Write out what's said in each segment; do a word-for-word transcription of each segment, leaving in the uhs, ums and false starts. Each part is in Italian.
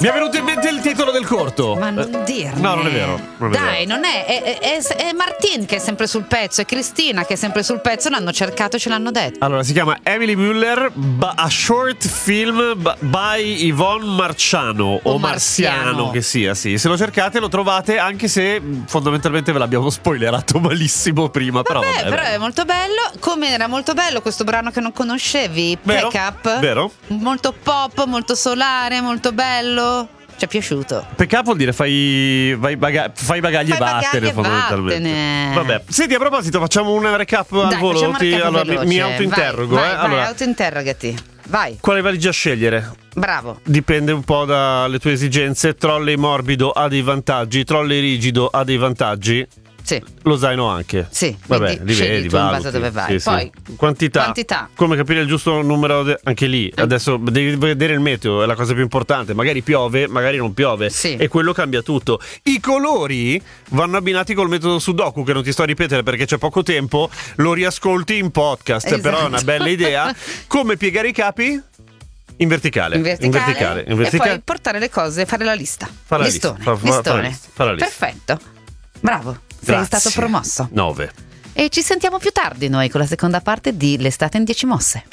Mi è venuto in mente il titolo del corto. Ma non dirne. No, non è vero. Non è Dai, vero. non è è, è, è Martin che è sempre sul pezzo, e Cristina che è sempre sul pezzo. L'hanno cercato e ce l'hanno detto. Allora, si chiama Emily Müller, ba- a short film b- by Yvonne Marciano o, O Marziano, Marziano. che sia, sì. Se lo cercate lo trovate, anche se mh, fondamentalmente ve l'abbiamo spoilerato malissimo prima. Però, Vabbè, vabbè, però vabbè. è molto bello. Come era molto bello questo brano che non conoscevi, Vero, Pack Up. vero. Molto pop, molto solare, molto bello. Ci è piaciuto. Pack up vuol dire fai, vai baga- fai bagagli Fai e vattene, bagagli e fondamentalmente. vattene. Vabbè, senti, a proposito, facciamo un recap al Dai, volo. facciamo un Ti- recap allora, mi, veloce. mi autointerrogo. Vai, eh. vai, allora, vai, autointerrogati. Vai, quale valigia scegliere? bravo. Dipende un po' dalle tue esigenze. Trolley morbido ha dei vantaggi, trolley rigido ha dei vantaggi. Sì. Lo zaino anche. Sì, Vabbè, quindi li scegli vedi, tu in valuti. base a dove vai. Sì, sì. Poi, quantità. quantità. Come capire il giusto numero de- anche lì. Adesso devi vedere il meteo, è la cosa più importante. Magari piove, magari non piove. Sì. E quello cambia tutto. I colori vanno abbinati col metodo Sudoku, che non ti sto a ripetere perché c'è poco tempo. Lo riascolti in podcast, Esatto. però è una bella idea. Come piegare i capi? In verticale. In verticale, In verticale. In verticale. E poi portare le cose, fare la lista. Fa la listone, lista, fa- fa- fa la listone. lista, fa la lista. Perfetto. Bravo. Sei Grazie. stato promosso. nove. E ci sentiamo più tardi noi con la seconda parte di L'estate in dieci mosse.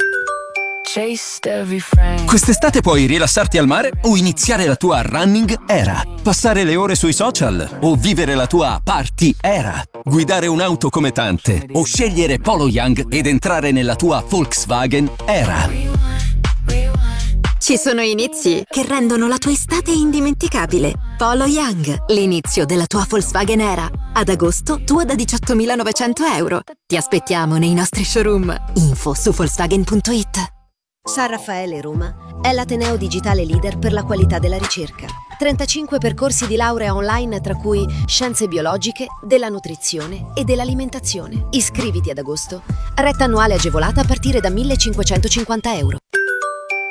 Quest'estate puoi rilassarti al mare o iniziare la tua running era. Passare le ore sui social o vivere la tua party era. Guidare un'auto come tante o scegliere Polo Young ed entrare nella tua Volkswagen era. Ci sono inizi che rendono la tua estate indimenticabile. Polo Young, l'inizio della tua Volkswagen Era. Ad agosto, tua da diciottomilanovecento euro. Ti aspettiamo nei nostri showroom. Info su Volkswagen punto it. San Raffaele Roma è l'ateneo digitale leader per la qualità della ricerca. trentacinque percorsi di laurea online, tra cui scienze biologiche, della nutrizione e dell'alimentazione. Iscriviti ad agosto. Retta annuale agevolata a partire da millecinquecentocinquanta euro.